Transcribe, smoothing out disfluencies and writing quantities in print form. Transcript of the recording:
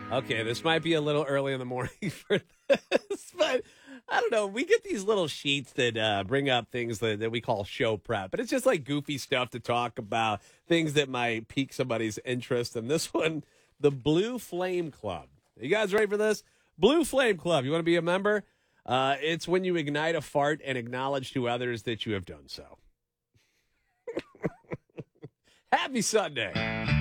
Okay, this might be a little early in the morning for this, but I don't know. We get these little sheets that bring up things that we call show prep, but it's just like goofy stuff to talk about, things that might pique somebody's interest. And this one, the Blue Flame Club. You guys ready for this? Blue Flame Club. You want to be a member? It's when you ignite a fart and acknowledge to others that you have done so. Happy Sunday.